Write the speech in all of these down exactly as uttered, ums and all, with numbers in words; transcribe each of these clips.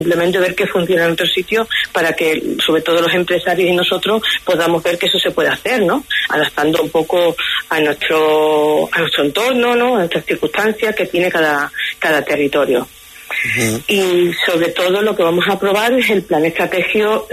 Simplemente ver qué funciona en otro sitio para que, sobre todo los empresarios y nosotros, podamos ver que eso se puede hacer, ¿no? Adaptando un poco a nuestro a nuestro entorno, ¿no? A nuestras circunstancias que tiene cada cada territorio. Uh-huh. Y sobre todo lo que vamos a aprobar es el plan estratégico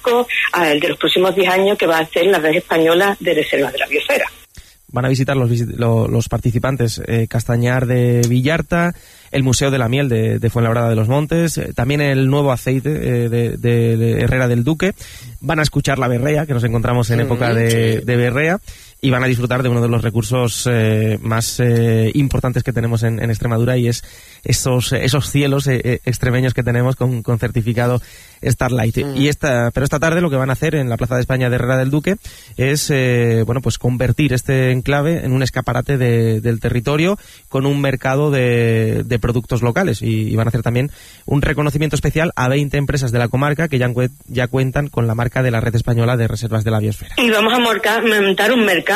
el de los próximos diez años que va a hacer la Red Española de Reservas de la Biosfera. Van a visitar los, los, los participantes eh, Castañar de Villarta, el Museo de la Miel de, de Fuenlabrada de los Montes, eh, también el nuevo aceite eh, de, de, de Herrera del Duque. Van a escuchar la berrea, que nos encontramos en época de, de berrea, y van a disfrutar de uno de los recursos eh, más eh, importantes que tenemos en, en Extremadura, y es esos esos cielos eh, extremeños que tenemos con, con certificado Starlight. Mm. Y esta, pero esta tarde lo que van a hacer en la Plaza de España de Herrera del Duque es eh, bueno pues convertir este enclave en un escaparate de, del territorio con un mercado de, de productos locales, y, y van a hacer también un reconocimiento especial a veinte empresas de la comarca que ya, ya cuentan con la marca de la Red Española de Reservas de la Biosfera. Y vamos a montar un mercado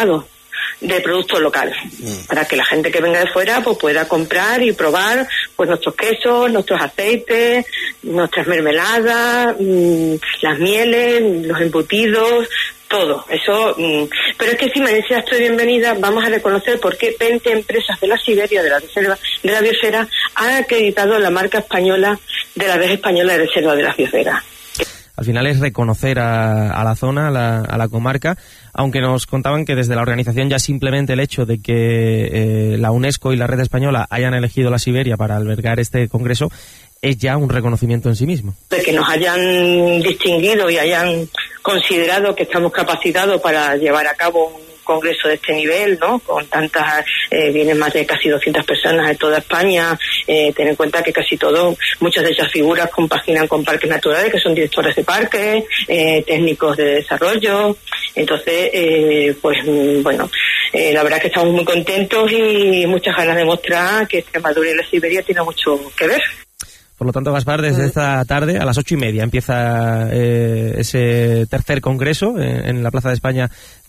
de productos locales, mm. para que la gente que venga de fuera pues pueda comprar y probar pues nuestros quesos, nuestros aceites, nuestras mermeladas, mmm, las mieles, los embutidos, todo eso. Mmm. Pero es que si me decías estoy bienvenida, vamos a reconocer por qué veinte empresas de la Siberia, de la reserva de la biosfera, han acreditado la marca española de la Red Española de Reserva de la Biosfera. Al final es reconocer a, a la zona, a la, a la comarca, aunque nos contaban que desde la organización ya simplemente el hecho de que eh, la UNESCO y la Red Española hayan elegido la Siberia para albergar este congreso es ya un reconocimiento en sí mismo. De que nos hayan distinguido y hayan considerado que estamos capacitados para llevar a cabo un congreso de este nivel, ¿no? Con tantas, eh, vienen más de casi doscientas personas de toda España, eh, ten en cuenta que casi todo, muchas de esas figuras compaginan con parques naturales, que son directores de parques, eh, técnicos de desarrollo. Entonces, eh, pues bueno, eh, la verdad es que estamos muy contentos y muchas ganas de mostrar que Extremadura y la Siberia tienen mucho que ver. Por lo tanto, Gaspar, desde esta tarde a las ocho y media empieza eh, ese tercer congreso en, en la Plaza de España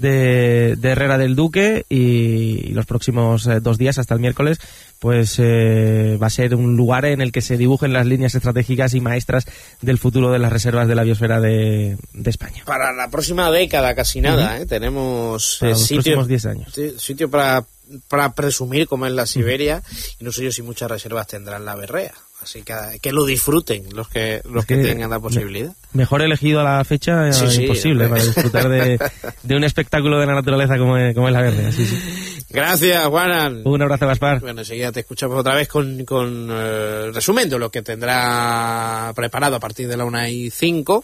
de, de Herrera del Duque, y, y los próximos eh, dos días hasta el miércoles pues eh, va a ser un lugar en el que se dibujen las líneas estratégicas y maestras del futuro de las reservas de la biosfera de, de España. Para la próxima década casi nada, uh-huh. ¿eh? Tenemos para eh, los sitio, próximos diez años. Sitio para, para presumir como es la Siberia, uh-huh. y no sé yo si muchas reservas tendrán la berrea. Así que que lo disfruten los que los que, que tengan la posibilidad. Me, mejor elegido a la fecha sí, sí, imposible hombre. Para disfrutar de, de un espectáculo de la naturaleza como es, como es la berrea. Sí, sí. Gracias, Juanan. Un abrazo, Gaspar. Bueno, enseguida te escuchamos otra vez con, con eh, resumen de lo que tendrá preparado a partir de la una y cinco,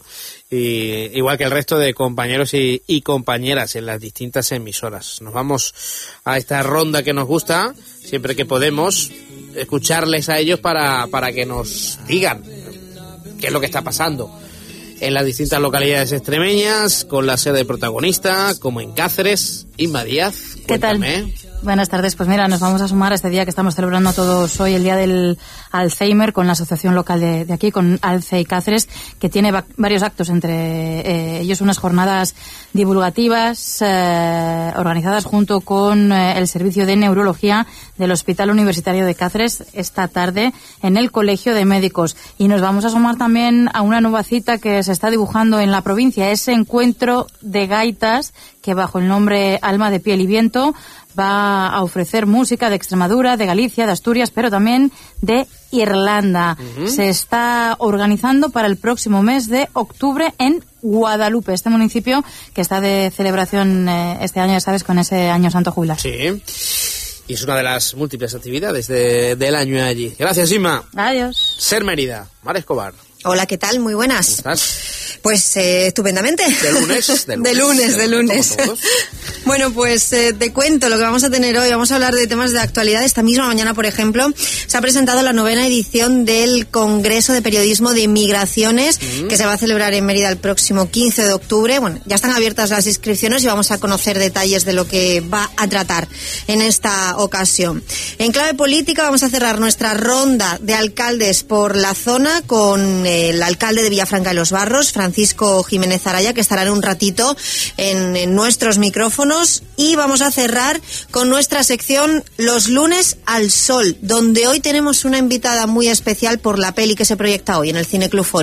y, igual que el resto de compañeros y, y compañeras en las distintas emisoras. Nos vamos a esta ronda que nos gusta, siempre que podemos, escucharles a ellos para, para que nos digan qué es lo que está pasando en las distintas localidades extremeñas, con la sede protagonista, como en Cáceres. Inma Díaz, ¿qué cuéntame. tal? Buenas tardes, pues mira, nos vamos a sumar a este día que estamos celebrando todos hoy, el Día del Alzheimer, con la asociación local de, de aquí, con Alce y Cáceres, que tiene va- varios actos, entre eh, ellos unas jornadas divulgativas eh, organizadas junto con eh, el Servicio de Neurología del Hospital Universitario de Cáceres esta tarde en el Colegio de Médicos. Y nos vamos a sumar también a una nueva cita que se está dibujando en la provincia, ese encuentro de gaitas que bajo el nombre Alma de Piel y Viento va a ofrecer música de Extremadura, de Galicia, de Asturias, pero también de Irlanda. Uh-huh. Se está organizando para el próximo mes de octubre en Guadalupe, este municipio que está de celebración eh, este año, ya sabes, con ese Año Santo jubilar. Sí, y es una de las múltiples actividades de, del año allí. Gracias, Inma. Adiós. Ser Mérida, Mar Escobar. Hola, ¿qué tal? Muy buenas. ¿Cómo estás? Pues eh, estupendamente. De lunes. De lunes, de lunes. De lunes. Bueno, pues eh, te cuento lo que vamos a tener hoy. Vamos a hablar de temas de actualidad. Esta misma mañana, por ejemplo, se ha presentado la novena edición del Congreso de Periodismo de Migraciones, mm. que se va a celebrar en Mérida el próximo quince de octubre. Bueno, ya están abiertas las inscripciones y vamos a conocer detalles de lo que va a tratar en esta ocasión. En clave política vamos a cerrar nuestra ronda de alcaldes por la zona mañana con el alcalde de Villafranca de los Barros, Francisco Jiménez Araya, que estará en un ratito en, en nuestros micrófonos. Y vamos a cerrar con nuestra sección Los lunes al sol, donde hoy tenemos una invitada muy especial por la peli que se proyecta hoy en el Cine Club Foro.